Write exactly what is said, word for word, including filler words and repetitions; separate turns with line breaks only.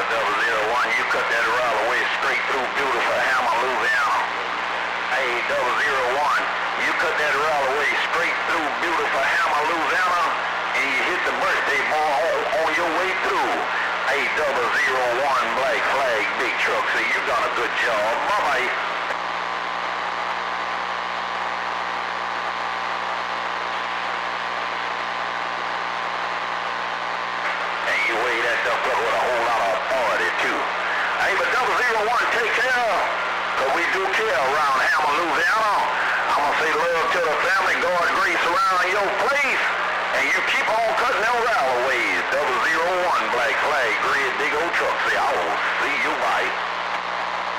double zero one, you cut that route away straight through beautiful Hammer, Louisiana. Hey, double zero one, you cut that route away straight through beautiful Hammer, Louisiana, and you hit the birthday boy on, on your way through. Hey, double zero one, Black Flag, big truck, so you done a good job. Bye-bye. With a whole lot of authority too. Hey, but double zero one, take care, cause we do care around Hammer, Louisiana. I'm gonna say love to the family, God's grace around your place, and you keep on cutting them railways. Double zero one, Black Flag, grid, big old truck. Say, I will see you, bye.